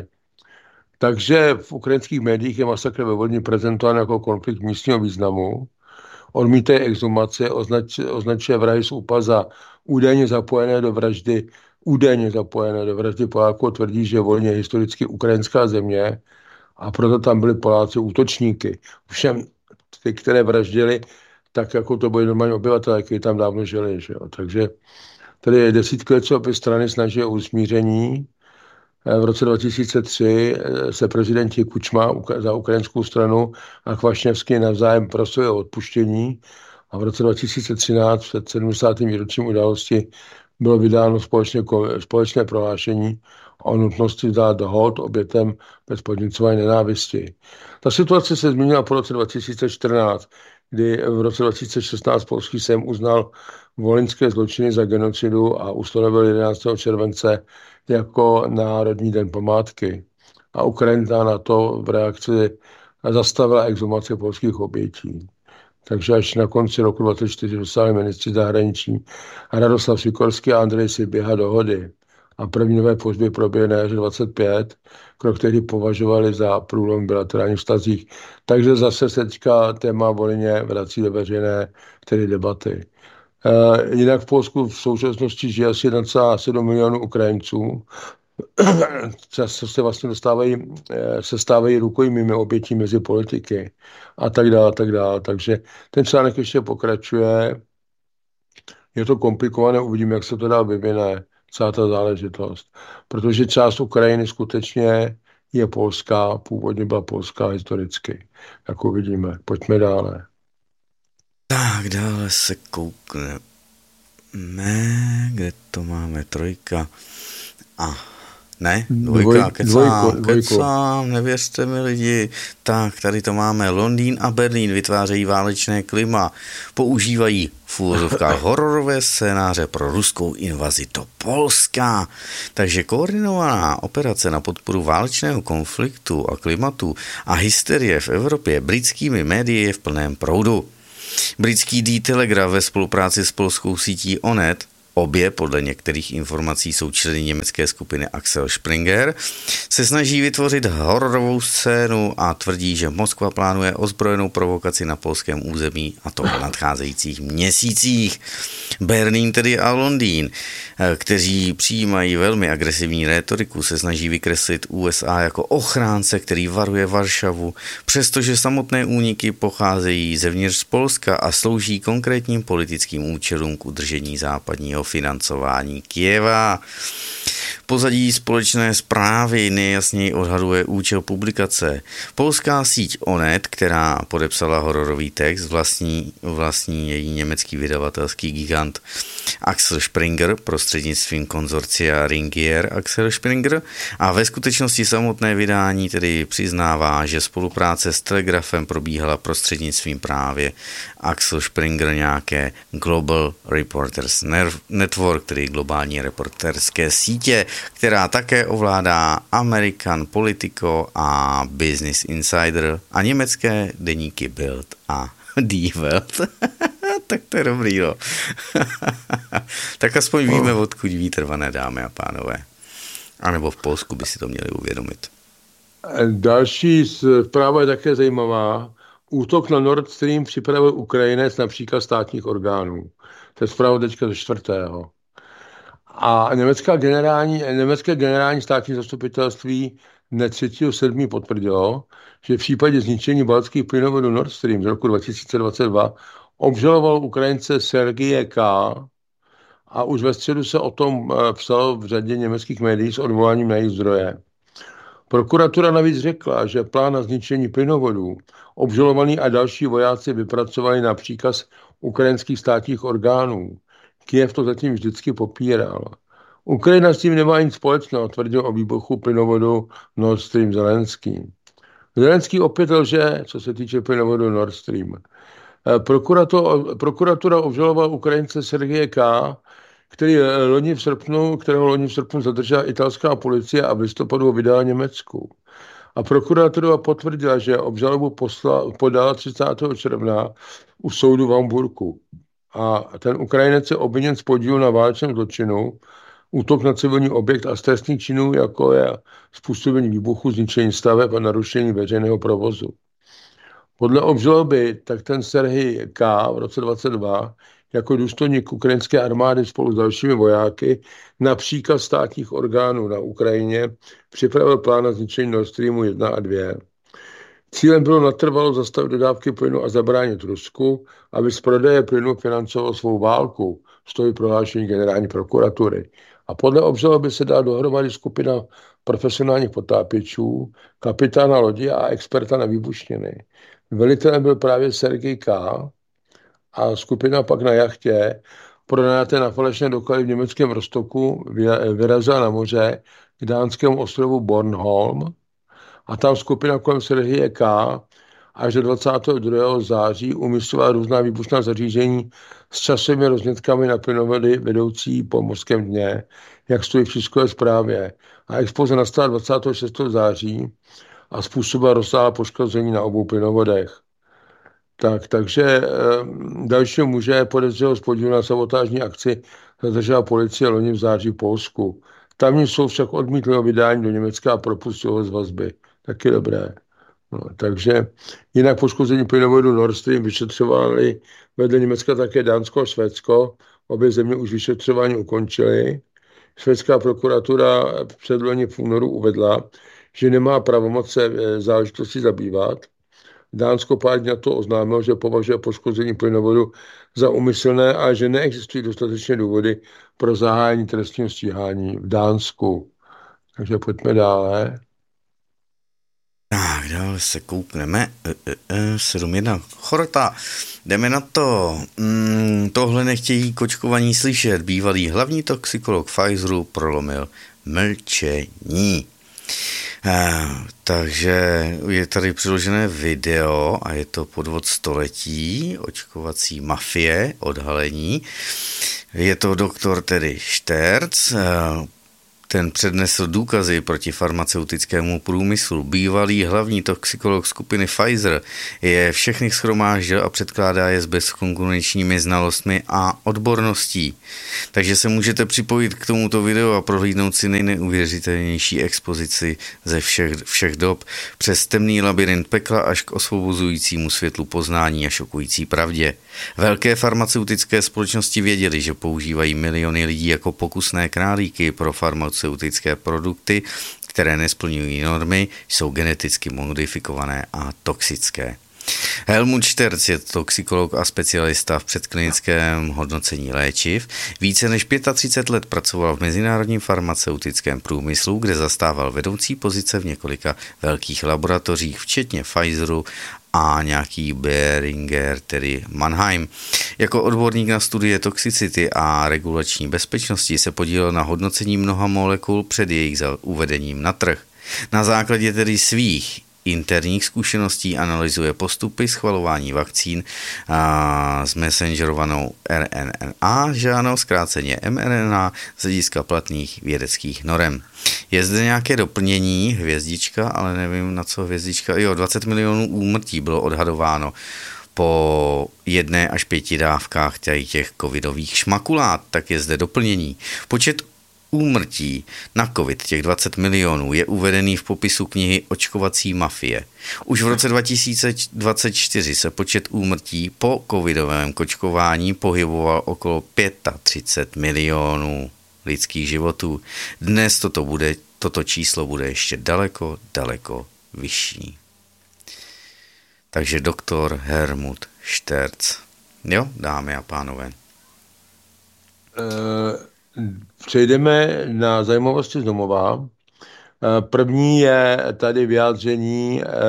Takže v ukrajinských médiích je masakr ve Volyni prezentován jako konflikt místního významu. Odmítají exhumace, označ, označuje vrahy z ú pé á za údajně zapojené do vraždy, údajně zapojené do vraždy Poláků, tvrdí, že Volyň je historicky ukrajinská země a proto tam byli Poláci útočníky. Všem ty, které vraždili, tak jako to byli normální obyvatelé, kteří tam dávno žili. Že jo? Takže tady desítky let se obě strany snaží o usmíření. V roce dva tisíce tři se prezidenti Kučma za ukrajinskou stranu a Kvašněvský navzájem prosili o odpuštění a v roce dva tisíce třináct před sedmdesátým výročím události bylo vydáno společné, společné prohlášení o nutnosti dát hod obětem bez podněcování nenávisti. Ta situace se změnila po roce dva tisíce čtrnáct, kdy v roce dva tisíce šestnáct polský sejm uznal volyňské zločiny za genocidu a ustanovil jedenáctého července jako Národní den památky. A Ukrajina na to v reakci zastavila exhumace polských obětí. Takže až na konci roku dvacet čtyři dosáhli ministři zahraničí Radoslav Sikorský a Andrej Siběha dohody. A první nové pohřby proběhly na jaře dvacet pět, krok, který považovali za průlom v bilaterálních vztazích. Takže zase se teďka téma Volyně vrací do veřejné tedy debaty. E, jinak v Polsku v současnosti žije asi jedna celá sedm milionů Ukrajinců. Často se vlastně dostávají, se stávají rukojmími obětí mezi politiky a tak dále, a tak dále. Takže ten článek ještě pokračuje. Je to komplikované, uvidíme, jak se to dál vyvine, celá ta záležitost. Protože část Ukrajiny skutečně je polská, původně byla polská historicky. Jak uvidíme. Pojďme dále. Tak, dále se koukneme, kde to máme, trojka. A Ne, dvojka, kecám, kecám, nevěřte mi lidi. Tak, tady to máme. Londýn a Berlín vytvářejí válečné klima. Používají v úvozovkách hororové scénáře pro ruskou invazi do Polska. Takže koordinovaná operace na podporu válečného konfliktu a klimatu a hysterie v Evropě britskými médii je v plném proudu. Britský The Telegraph ve spolupráci s polskou sítí Onet, obě podle některých informací jsou členy německé skupiny Axel Springer, se snaží vytvořit hororovou scénu a tvrdí, že Moskva plánuje ozbrojenou provokaci na polském území, a to v nadcházejících měsících. Berlín tedy a Londýn, kteří přijímají velmi agresivní rétoriku, se snaží vykreslit U S A jako ochránce, který varuje Varšavu, přestože samotné úniky pocházejí zevnitř z Polska a slouží konkrétním politickým účelům k udržení západního financování Kyjeva. Pozadí společné zprávy nejjasněji odhaduje účel publikace. Polská síť Onet, která podepsala hororový text, vlastní, vlastní její německý vydavatelský gigant Axel Springer prostřednictvím konzorcia Ringier Axel Springer, a ve skutečnosti samotné vydání tedy přiznává, že spolupráce s Telegrafem probíhala prostřednictvím právě Axel Springer nějaké Global Reporters Network, tedy globální reporterské sítě, která také ovládá American Politico a Business Insider a německé deníky Bild a Die Welt. Tak to je dobrý, no. Tak aspoň víme, odkud vítr vane, dámy a pánové. A nebo v Polsku by si to měli uvědomit. Další zpráva je také zajímavá. Útok na Nord Stream připravil Ukrajinec na příkaz státních orgánů. To je zpráva teďka ze čtvrtého. A německá generální, německé generální státní zastupitelství dne třetího sedmého potvrdilo, že v případě zničení baltských plynovodů Nord Stream z roku dva tisíce dvacet dva obžaloval Ukrajince Sergeje K. a už ve středu se o tom psalo v řadě německých médií s odvoláním na jejich zdroje. Prokuratura navíc řekla, že plán na zničení plynovodů obžalovaný a další vojáci vypracovali na příkaz ukrajinských státních orgánů. Kyjev to zatím vždycky popíral. Ukrajina s tím nemá nic společného, tvrdil o výbuchu plynovodu Nord Stream Zelenský. Zelenský opět lže, co se týče plynovodu Nord Stream. Prokuratura obžalovala Ukrajince Sergeje K., který loni v srpnu, kterého loni v srpnu zadržela italská policie a v listopadu ho vydala Německu. A prokuratura potvrdila, že obžalobu posla, podala třicátého června u soudu v Hamburku. A ten Ukrajinec je obviněn z podílu na válečném zločinu, útok na civilní objekt a z trestných činů, jako je způsobení výbuchu, zničení staveb a narušení veřejného provozu. Podle obžaloby tak ten Serhij K. v roce dvacet dva jako důstojník ukrajinské armády spolu s dalšími vojáky na příkaz státních orgánů na Ukrajině připravil plán na zničení Nord Streamu jedna a dva. Cílem bylo natrvalo zastavit dodávky plynu a zabránit Rusku, aby z prodeje plynu financoval svou válku, stojí prohlášení generální prokuratury. A podle obžaloby se dá dohromady skupina profesionálních potápěčů, kapitána lodi a experta na výbušniny. Velitelem byl právě Sergej K. a skupina pak na jachtě pronajaté na falešné doklady v německém Rostoku vyrazila na moře k dánskému ostrovu Bornholm a tam skupina kolem Sergeje K. až do dvacátého druhého září umísťovala různá výbušná zařízení s časovými roznětkami na plynovody vedoucí po mořském dně, jak stojí v tiskové zprávě. A exploze nastala dvacátého šestého září a způsobila rozsáhlá poškození na obou plynovodech. Tak, takže e, dalšího muže podezřelého z podílu na sabotážní akci zadržela policie loni v září v Polsku. Tamní soud však odmítl jeho vydání do Německa a propustil ho z vazby. Taky dobré. No, takže jinak poškození plynovodu Nord Stream vyšetřovali vedle Německa také Dánsko a Švédsko. Obě země už vyšetřování ukončily. Švédská prokuratura předloni v únoru uvedla, že nemá pravomoc se záležitosti zabývat. Dánsko pár dní na to oznámilo, že považuje poškození plynovodu za úmyslné a že neexistují dostatečné důvody pro zahájení trestního stíhání v Dánsku. Takže pojďme dále. Tak, dále se koukneme. E, e, e, sedm jedna. Chorota. Jdeme na to. Mm, tohle nechtějí kočkovaní slyšet. Bývalý hlavní toxikolog Pfizeru prolomil mlčení. Eh, takže je tady přiložené video a je to podvod století, očkovací mafie, odhalení. Je to doktor tedy Šterc, eh, ten přednesl důkazy proti farmaceutickému průmyslu. Bývalý hlavní toxikolog skupiny Pfizer je všechny shromáždil a předkládá je s bezkonkurenčními znalostmi a odborností. Takže se můžete připojit k tomuto videu a prohlídnout si nejneuvěřitelnější expozici ze všech, všech dob přes temný labyrint pekla až k osvobozujícímu světlu poznání a šokující pravdě. Velké farmaceutické společnosti věděly, že používají miliony lidí jako pokusné králíky pro farmaceutické produkty, které nesplňují normy, jsou geneticky modifikované a toxické. Helmut Šterc je toxikolog a specialista v předklinickém hodnocení léčiv. Více než třicet pět let pracoval v mezinárodním farmaceutickém průmyslu, kde zastával vedoucí pozice v několika velkých laboratořích, včetně Pfizeru a nějaký Boehringer, tedy Mannheim. Jako odborník na studie toxicity a regulační bezpečnosti se podílel na hodnocení mnoha molekul před jejich uvedením na trh. Na základě tedy svých interních zkušeností analyzuje postupy schvalování vakcín a s messengerovanou R N A, žádnou zkráceně M R N A z hlediska platných vědeckých norem. Je zde nějaké doplnění, hvězdička, ale nevím na co hvězdička. Jo, dvacet milionů úmrtí bylo odhadováno po jedné až pěti dávkách těch covidových šmakulát, tak je zde doplnění. Počet úmrtí na covid, těch dvacet milionů, je uvedený v popisu knihy Očkovací mafie. Už v roce dva tisíce dvacet čtyři se počet úmrtí po covidovém kočkování pohyboval okolo třicet pět milionů lidských životů. Dnes toto, bude, toto číslo bude ještě daleko, daleko vyšší. Takže doktor Helmut Šterc. Jo, dámy a pánové. Uh... Přejdeme na zajímavosti z domova. První je tady vyjádření eh,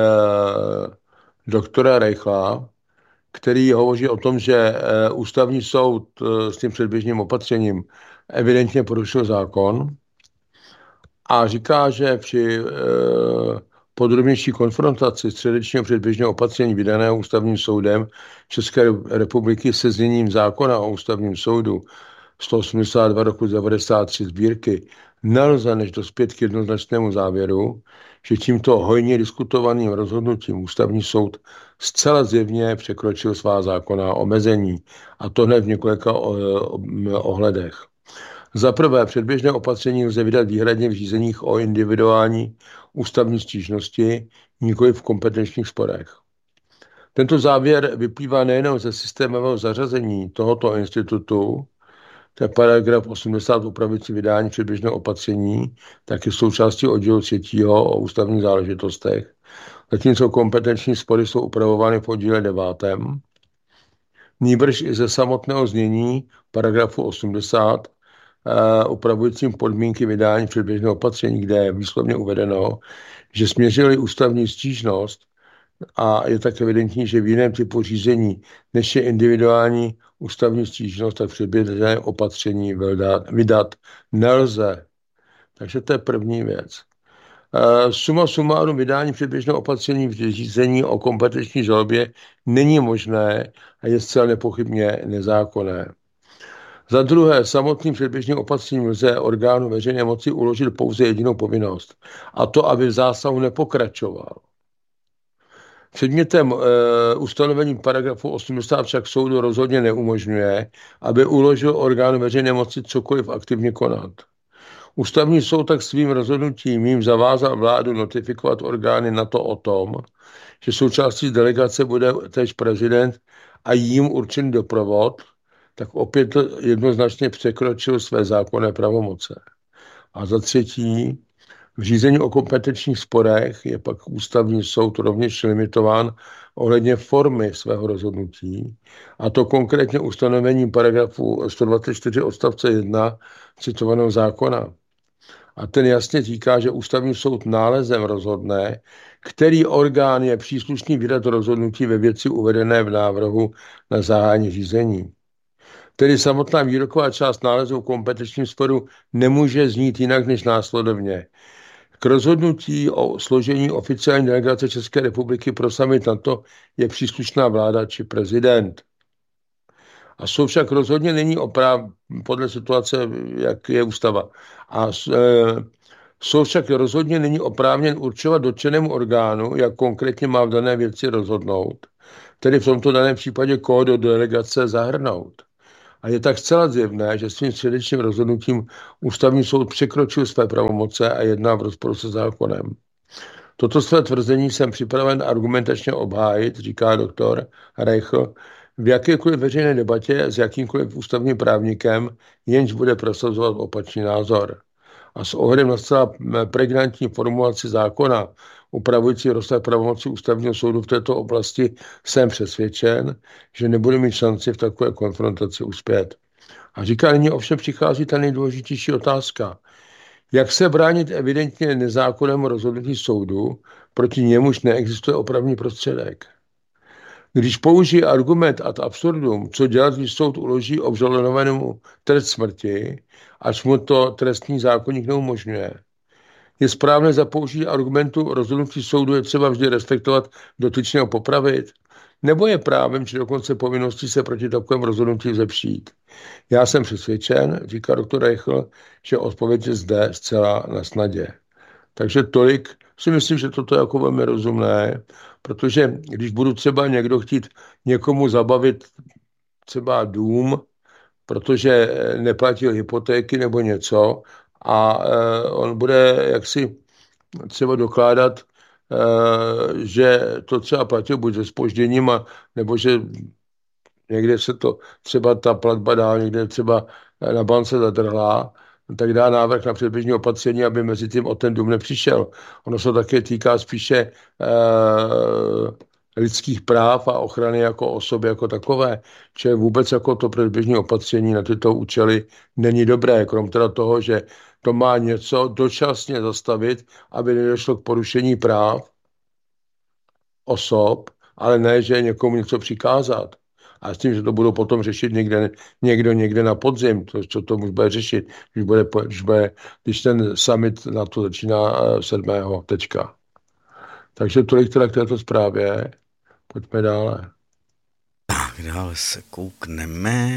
doktora Reichla, který hovoří o tom, že eh, ústavní soud eh, s tím předběžným opatřením evidentně porušil zákon a říká, že při eh, podrobnější konfrontaci středečního předběžného opatření vydaného ústavním soudem České republiky se zněním zákona o ústavním soudu sto osmdesát dva roku devadesát tři sbírky, nelze než dospět k jednoznačnému závěru, že tímto hojně diskutovaným rozhodnutím ústavní soud zcela zjevně překročil svá zákonná omezení, a to hned v několika ohledech. Za prvé, předběžné opatření lze vydat výhradně v řízeních o individuální ústavní stížnosti, nikoli v kompetenčních sporech. Tento závěr vyplývá nejen ze systémového zařazení tohoto institutu, to je paragraf osmdesát upravující vydání předběžného opatření, tak je součástí oddílu třetího o ústavních záležitostech, zatímco kompetenční spory jsou upravovány v oddíle devátém. Nýbrž i ze samotného znění paragrafu osmdesát uh, upravujícím podmínky vydání předběžného opatření, kde je výslovně uvedeno, že směřili ústavní stížnost, a je tak evidentní, že v jiném typu řízení, než je individuální ústavní stížnost, tak předběžné opatření vydat, vydat nelze. Takže to je první věc. Suma sumárum vydání předběžného opatření v řízení o kompetenční žalobě není možné a je zcela nepochybně nezákonné. Za druhé, samotným předběžným opatřením lze orgánu veřejné moci uložit pouze jedinou povinnost, a to, aby v zásahu nepokračoval. Předmětem e, ustanovení paragrafu osmdesát však soudu rozhodně neumožňuje, aby uložil orgánu veřejné moci cokoliv aktivně konat. Ústavní soud tak svým rozhodnutím jim zavázal vládu notifikovat orgány NATO o tom, že součástí delegace bude též prezident a jím určený doprovod, tak opět jednoznačně překročil své zákonné pravomoce. A za třetí, v řízení o kompetenčních sporech je pak ústavní soud rovněž limitován ohledně formy svého rozhodnutí, a to konkrétně ustanovením paragrafu sto dvacet čtyři odstavce jedna citovaného zákona. A ten jasně říká, že ústavní soud nálezem rozhodne, který orgán je příslušný vydat rozhodnutí ve věci uvedené v návrhu na zahájení řízení. Tedy samotná výroková část nálezu o kompetenčním sporu nemůže znít jinak než následovně. K rozhodnutí o složení oficiální delegace České republiky pro summit NATO je příslušná vláda či prezident. A jsou však rozhodně není opráv podle situace, jak je ústava. A e, jsou však rozhodně není oprávněn určovat dotčenému orgánu, jak konkrétně má v dané věci rozhodnout. Tedy v tomto daném případě koho do delegace zahrnout. A je tak zcela zjevné, že svým středečním rozhodnutím ústavní soud překročil své pravomoce a jedná v rozporu se zákonem. Toto své tvrzení jsem připraven argumentačně obhájit, říká doktor Reichl, v jakékoliv veřejné debatě s jakýmkoliv ústavním právníkem, jenž bude prosazovat opačný názor. A s ohledem na zcela pregnantní formulaci zákona upravující rozsah pravomocí ústavního soudu v této oblasti jsem přesvědčen, že nebude mít šanci v takové konfrontaci uspět. A říká, nyní ovšem přichází ta nejdůležitější otázka. Jak se bránit evidentně nezákonnému rozhodnutí soudu, proti němuž neexistuje opravný prostředek? Když použije argument ad absurdum, co dělat, když soud uloží obžalovanému trest smrti, až mu to trestní zákoník neumožňuje? Je správné za použití argumentu rozhodnutí soudu je třeba vždy respektovat dotyčného popravit? Nebo je právem, či dokonce povinností se proti takovému rozhodnutí vzepřít? Já jsem přesvědčen, říká doktor Reichl, že odpověď je zde zcela na snadě. Takže tolik si myslím, že toto je jako velmi rozumné, protože když budu třeba někdo chtít někomu zabavit třeba dům, protože neplatil hypotéky nebo něco a on bude jaksi třeba dokládat, že to třeba platil buď se zpožděním, a, nebo že někde se to třeba ta platba dá, někde třeba na bance zadrhla, tak dá návrh na předběžné opatření, aby mezi tím o ten dům nepřišel. Ono se také týká spíše e, lidských práv a ochrany jako osoby jako takové, že vůbec jako to předběžné opatření na tyto účely není dobré, krom teda toho, že to má něco dočasně zastavit, aby nedošlo k porušení práv osob, ale ne, že někomu něco přikázat. A s tím, že to budou potom řešit někde, někdo někde na podzim, to, co to může bude řešit, když, bude, když, bude, když ten summit na to začíná sedmého tečka. Takže tolik teda k této zprávě. Pojďme dále. Tak, dále se koukneme.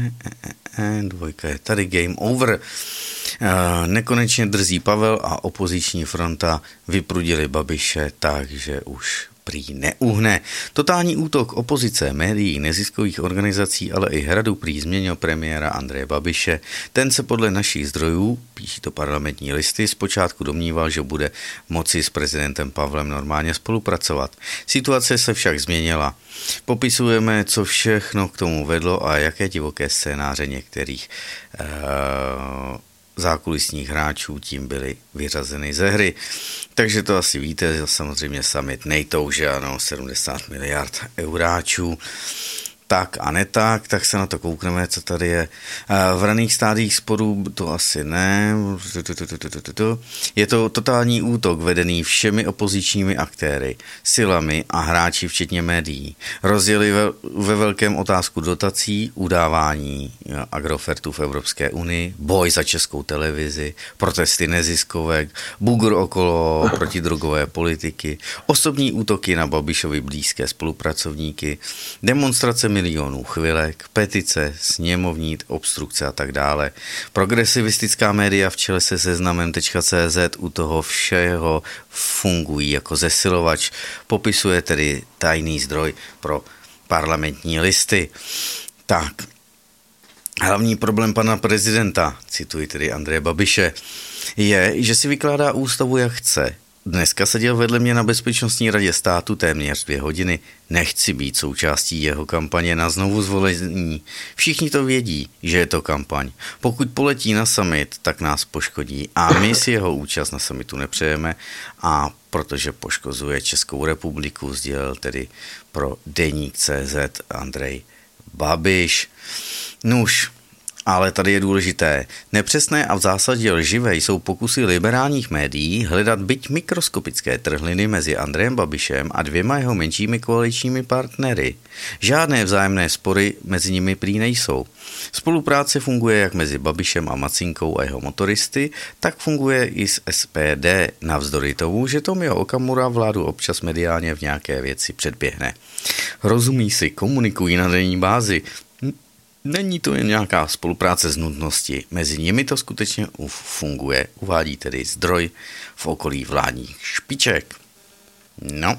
Dvojka je tady, game over. Nekonečně drzí Pavel a opoziční fronta vyprudili Babiše, takže už prý neuhne. Totální útok opozice, médií, neziskových organizací, ale i hradu prý změnil premiéra Andreje Babiše. Ten se podle našich zdrojů, píší to Parlamentní listy, zpočátku domníval, že bude moci s prezidentem Pavlem normálně spolupracovat. Situace se však změnila. Popisujeme, co všechno k tomu vedlo a jaké divoké scénáře některých uh, zákulisních hráčů tím byly vyřazeny ze hry. Takže to asi víte, samozřejmě summit NATO, že ano, sedmdesát miliard euráčů. Tak a ne tak, tak se na to koukneme, co tady je. V raných stádiích sporů to asi ne. Je to totální útok vedený všemi opozičními aktéry, silami a hráči včetně médií. Rozjeli ve, ve velkém otázku dotací, udávání Agrofertu v Evropské unii, boj za Českou televizi, protesty neziskovek, bugr okolo protidrogové politiky, osobní útoky na Babišovi blízké spolupracovníky, demonstrace milionů chvilek, petice, sněmovní obstrukce a tak dále. Progresivistická média v čele se seznamem tečka cé zet u toho všeho fungují jako zesilovač, popisuje tedy tajný zdroj pro Parlamentní listy. Tak, hlavní problém pana prezidenta, cituji tedy Andreje Babiše, je, že si vykládá ústavu jak chce. Dneska seděl vedle mě na Bezpečnostní radě státu téměř dvě hodiny. Nechci být součástí jeho kampaně na znovu zvolení. Všichni to vědí, že je to kampaň. Pokud poletí na summit, tak nás poškodí a my si jeho účast na summitu nepřejeme a protože poškozuje Českou republiku, sdělil tedy pro deník tečka cé zet Andrej Babiš. Nuž, Ale tady je důležité. Nepřesné a v zásadě lživé jsou pokusy liberálních médií hledat byť mikroskopické trhliny mezi Andrejem Babišem a dvěma jeho menšími koaličními partnery. Žádné vzájemné spory mezi nimi prý nejsou. Spolupráce funguje jak mezi Babišem a Macinkou a jeho motoristy, tak funguje i s S P D, navzdory tomu, že Tomio Okamura vládu občas mediálně v nějaké věci předběhne. Rozumí si, komunikují na denní bázi. Není to jen nějaká spolupráce z nutnosti, mezi nimi to skutečně funguje, uvádí tedy zdroj v okolí vládních špiček. No.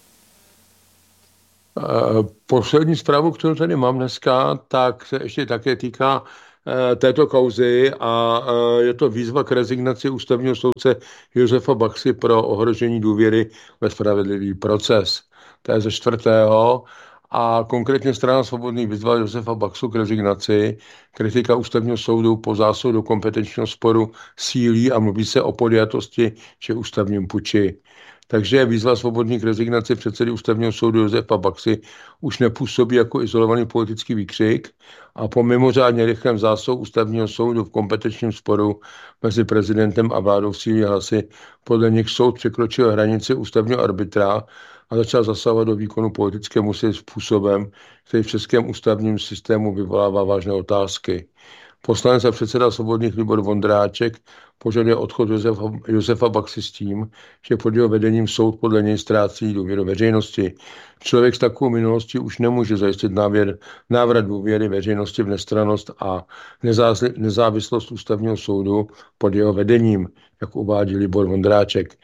Poslední zprávu, kterou tady mám dneska, tak se ještě také týká této kauzy a je to výzva k rezignaci ústavního soudce Josefa Baxy pro ohrožení důvěry ve spravedlivý proces. To je ze čtvrtého. A konkrétně strana Svobodných vyzvala Josefa Baxu k rezignaci. Kritika ústavního soudu po zásahu do kompetenčního sporu sílí a mluví se o podjatosti či ústavním puči. Takže výzva Svobodných k rezignaci předsedy ústavního soudu Josefa Baxy už nepůsobí jako izolovaný politický výkřik a po mimořádně rychlém zásahu ústavního soudu v kompetenčním sporu mezi prezidentem a vládou sílí hlasy, podle nich soud překročil hranici ústavního arbitra a začal zasahovat do výkonu politické moci způsobem, který v českém ústavním systému vyvolává vážné otázky. Poslanec a předseda Svobodných Libor Vondráček požaduje odchod Josefa, Josefa Baxy s tím, že pod jeho vedením soud podle něj ztrácí důvěru veřejnosti. Člověk s takovou minulostí už nemůže zajistit návěr, návrat důvěry veřejnosti v nestrannost a nezávislost ústavního soudu pod jeho vedením, jak uvádí Libor Vondráček.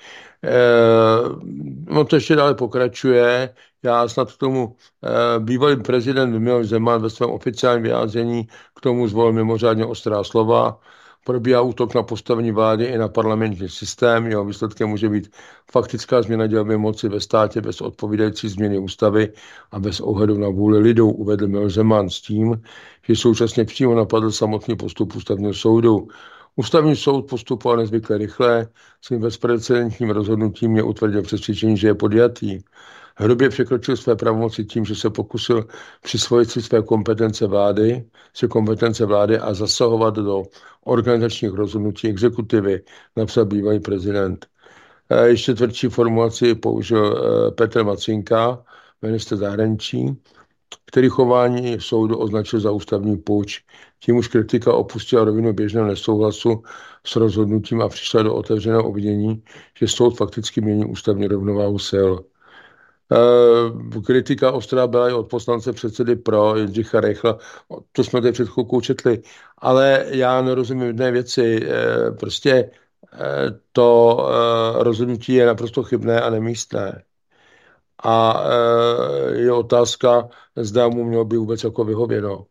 Eh, on to ještě dále pokračuje. Já snad k tomu eh, bývalý prezident Miloš Zeman ve svém oficiálním vyjádření k tomu zvolil mimořádně ostrá slova. Probíhá útok na postavení vlády i na parlamentní systém. Jeho výsledkem může být faktická změna dělby moci ve státě bez odpovídající změny ústavy a bez ohledu na vůli lidů, uvedl Miloš Zeman s tím, že současně přímo napadl samotný postup ústavního soudu. Ústavní soud postupoval nezvykle rychle, svým bezprecedentním rozhodnutím mě utvrdil přesvědčení, že je podjatý. Hrubě překročil své pravomoci tím, že se pokusil přisvojit si své kompetence vlády, své kompetence vlády a zasahovat do organizačních rozhodnutí exekutivy, napsal bývalý prezident. Ještě tvrdší formulaci použil Petr Macinka, ministr zahraničí, který chování soudu označil za ústavní puč. Tím už kritika opustila rovinu běžného nesouhlasu s rozhodnutím a přišla do otevřeného obvinění, že soud fakticky mění ústavní rovnováhu sil. E, kritika ostrá byla i od poslance předsedy pro Jindřicha Reichla. To jsme tady před chvilkou četli. Ale já nerozumím jedné věci. E, prostě e, to e, rozhodnutí je naprosto chybné a nemístné. A e, je otázka, zda mu mělo by vůbec jako vyhověno.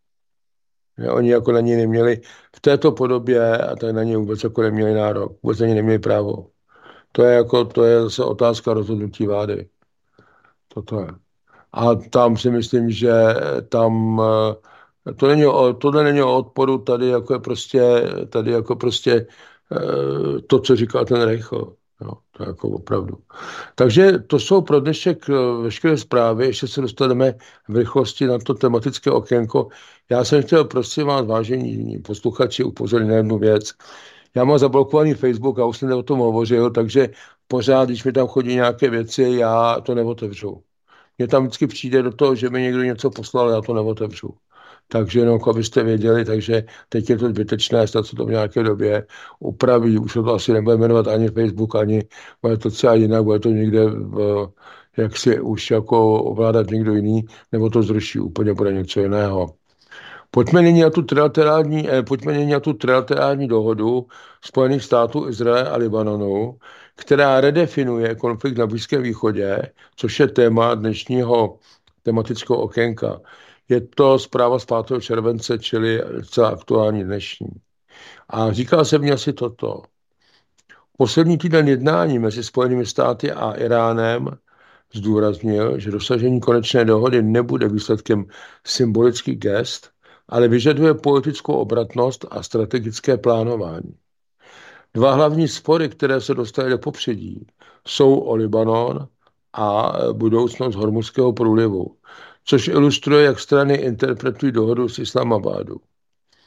Oni jako na něj neměli v této podobě a tak na něj vůbec jako neměli nárok. Vůbec na něj neměli právo. To je jako, to je zase otázka rozhodnutí vlády. Toto je. A tam si myslím, že tam to není o, tohle není o odporu, tady jako je prostě, tady jako prostě to, co říkal ten Reichl. Jo, to je jako opravdu. Takže to jsou pro dnešek veškeré zprávy, ještě se dostaneme v rychlosti na to tematické okénko. Já jsem chtěl, prosím vás, vážení posluchači, upozornit na jednu věc. Já mám zablokovaný Facebook a už jsem o tom hovořil, takže pořád, když mi tam chodí nějaké věci, já to neotevřu. Mně tam vždycky přijde do toho, že mi někdo něco poslal, já to neotevřu. Takže jenom, abyste věděli, takže teď je to zbytečné, snad se to v nějaké době upraví. Už to asi nebude jmenovat ani Facebook, ani bude to třeba jinak, bude to někde, v, jak si už jako ovládat někdo jiný, nebo to zruší úplně, bude něco jiného. Pojďme nyní na tu trilaterální, eh, pojďme nyní na tu trilaterální dohodu Spojených států, Izraele a Libanonu, která redefinuje konflikt na Blízkém východě, což je téma dnešního tematického okénka. Je to zpráva z pátého července, čili celá aktuální dnešní. A říká se mi asi toto. Poslední týden jednání mezi Spojenými státy a Iránem zdůraznil, že dosažení konečné dohody nebude výsledkem symbolických gest, ale vyžaduje politickou obratnost a strategické plánování. Dva hlavní spory, které se dostaly do popředí, jsou o Libanon a budoucnost Hormuzského průlivu, což ilustruje, jak strany interpretují dohodu s Islamabadu.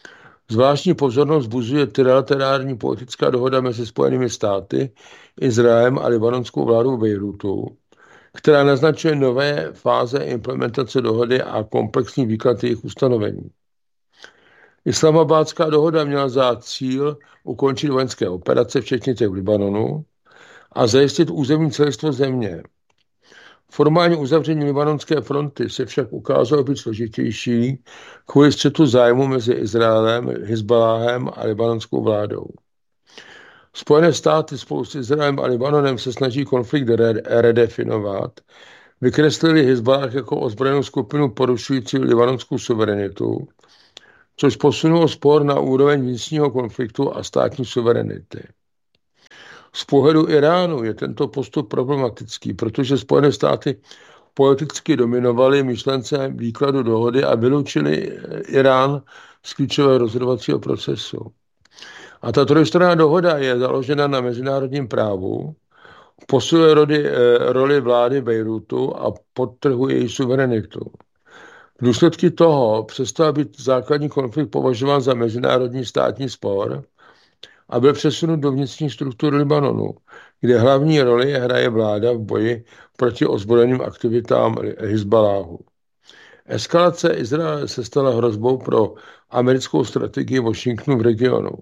Zvláštní pozornost vzbuzuje trilaterální politická dohoda mezi Spojenými státy, Izraelem a libanonskou vládou Bejrutu, která naznačuje nové fáze implementace dohody a komplexní výklad jejich ustanovení. Islamabádská dohoda měla za cíl ukončit vojenské operace, včetně těch v Libanonu, a zajistit územní celistvost země. Formální uzavření libanonské fronty se však ukázalo být složitější kvůli střetu zájmu mezi Izraelem, Hizbaláhem a libanonskou vládou. Spojené státy spolu s Izraelem a Libanonem se snaží konflikt redefinovat, vykreslili Hizbalách jako ozbrojenou skupinu porušující libanonskou suverenitu, což posunulo spor na úroveň vnitřního konfliktu a státní suverenity. Z pohledu Iránu je tento postup problematický, protože Spojené státy politicky dominovaly myšlence výkladu dohody a vyloučili Irán z klíčového rozhodovacího procesu. A ta trojstranná dohoda je založena na mezinárodním právu, posiluje roli, roli vlády Bejrutu a podtrhuje její suverenitu. V důsledku toho přestal být základní konflikt považován za mezinárodní státní spor a byl přesunut do vnitřních struktur Libanonu, kde hlavní roli hraje vláda v boji proti ozbrojeným aktivitám Hizbaláhu. Eskalace Izraele se stala hrozbou pro americkou strategii Washingtonu v regionu.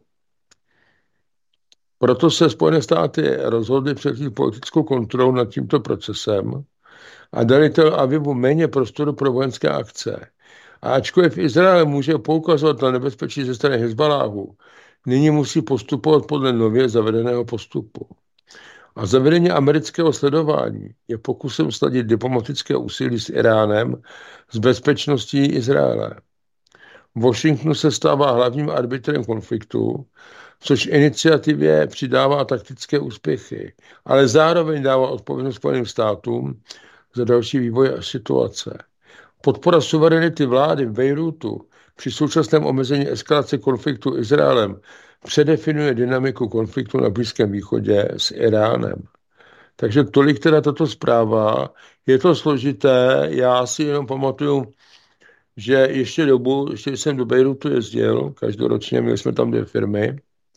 Proto se Spojené státy rozhodly převzít politickou kontrolu nad tímto procesem a dali Tel Avivu méně prostoru pro vojenské akce. A ačkoliv Izrael může poukazovat na nebezpečí ze strany Hizbaláhu, nyní musí postupovat podle nově zavedeného postupu. A zavedení amerického sledování je pokusem sladit diplomatické úsilí s Iránem s bezpečností Izraele. Washington se stává hlavním arbitrem konfliktu, což iniciativě přidává taktické úspěchy, ale zároveň dává odpovědnost Spojeným státům za další vývoj a situace. Podpora suverenity vlády v Bejrutu při současném omezení eskalace konfliktu Izraelem předefinuje dynamiku konfliktu na Blízkém východě s Iránem. Takže tolik teda tato zpráva. Je to složité, já si jenom pamatuju, že ještě dobu, ještě jsem do Bejrutu jezdil, každoročně měli jsme tam dvě firmy,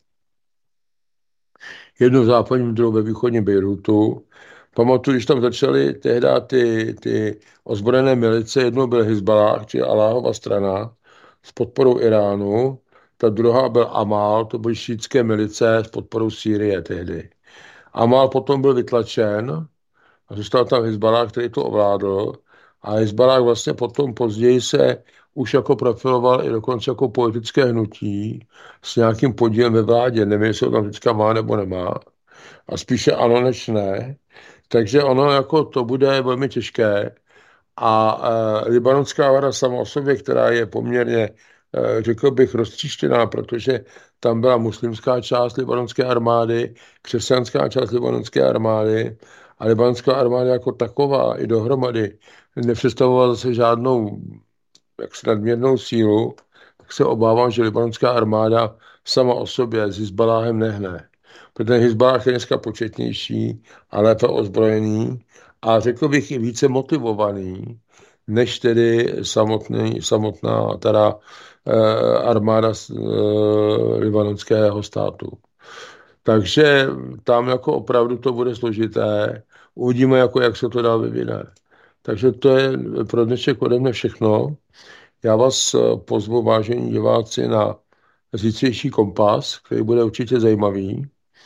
jednu v západním, druhou ve východním Bejrutu. Pamatuju, když tam začaly tehdy ty, ty ozbrojené milice, jednou byl Hizbalách, či Aláhova strana, s podporou Iránu, ta druhá byl Amal, to byly šítské milice s podporou Sýrie tehdy. Amal potom byl vytlačen a zůstal tam Hizbalách, který to ovládl, a Hizbalách vlastně potom později se už jako profiloval i dokonce jako politické hnutí s nějakým podílem ve vládě. Nevím, jestli ho tam vždycky má nebo nemá. A spíše ano než ne. Takže ono jako to bude velmi těžké. A e, libanonská vláda sama o sobě, která je poměrně, e, řekl bych, roztříštěná, protože tam byla muslimská část libanonské armády, křesťanská část libanonské armády a libanonská armáda jako taková i dohromady nepředstavovala zase žádnou jaksi nadměrnou sílu, tak se obávám, že libanonská armáda sama o sobě s Hizbaláhem nehne. Protože Hizbalách je dneska početnější a lépe ozbrojený a řekl bych i více motivovaný, než tedy samotný, samotná teda, eh, armáda eh, libanonského státu. Takže tam jako opravdu to bude složité. Uvidíme, jako, jak se to dál vyvine. Takže to je pro dnešek ode mne všechno. Já vás pozvu, vážení diváci, na zítřejší Kompas, který bude určitě zajímavý.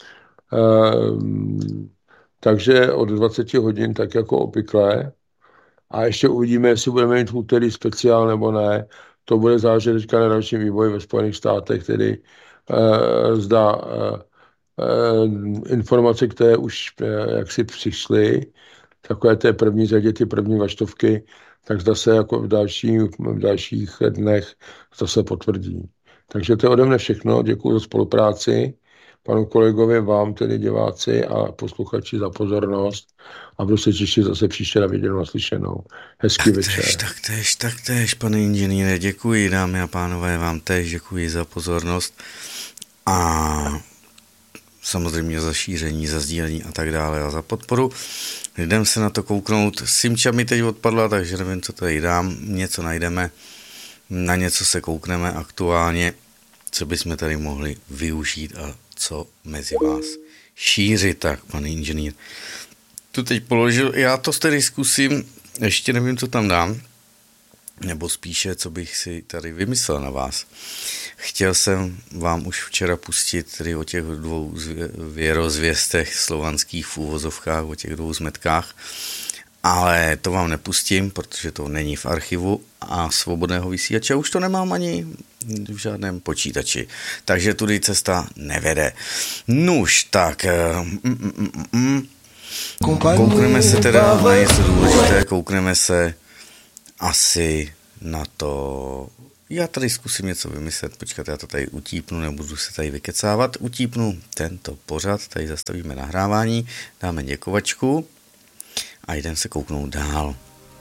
Ehm, takže od dvacet hodin, tak jako obvykle. A ještě uvidíme, jestli budeme mít v úterý speciál nebo ne. To bude záležet teďka na dalším vývoji ve Spojených státech, tedy eh, zda eh, eh, informace, které už eh, jaksi přišly, takové té první řadě, ty první vaštovky, tak zase jako v, další, v dalších dnech zase potvrdí. Takže to je ode mne všechno. Děkuji za spolupráci. Panu kolegovi, vám tedy diváci a posluchači za pozornost a budu se těšit zase příště na viděnou a slyšenou. Hezký tak večer. Tež, tak tež, tak tež, pane inženýre, děkuji, dámy a pánové, vám tež děkuji za pozornost a samozřejmě za šíření, za sdílení a tak dále a za podporu. Jdem se na to kouknout. Simča mi teď odpadla, takže nevím, co tady dám. Něco najdeme, na něco se koukneme aktuálně. co bychom tady mohli využít a co mezi vás šířit. Tak, pan inženýr tu teď položil, já to tady zkusím, ještě nevím, co tam dám, nebo spíše, co bych si tady vymyslel na vás. Chtěl jsem vám už včera pustit tedy o těch dvou věrozvěstech slovanských v úvozovkách, o těch dvou zmetkách, ale to vám nepustím, protože to není v archivu a svobodného vysílače. Už to nemám ani v žádném počítači, takže tudy cesta nevede. Nuž, tak mm, mm, mm, koukneme se teda na něco důležité, koukneme se asi na to, já tady zkusím něco vymyslet, počkat, já to tady utípnu, nebudu se tady vykecávat, utípnu tento pořad, tady zastavíme nahrávání, dáme děkovačku a jdem se kouknout dál.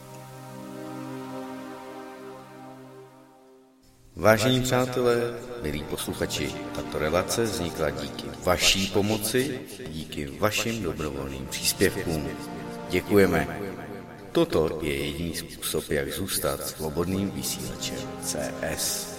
Vážení přátelé, milí posluchači, tato relace vznikla díky vaší pomoci, díky vašim dobrovolným příspěvkům. Děkujeme. Toto je jediný způsob, jak zůstat svobodným vysílačem C S.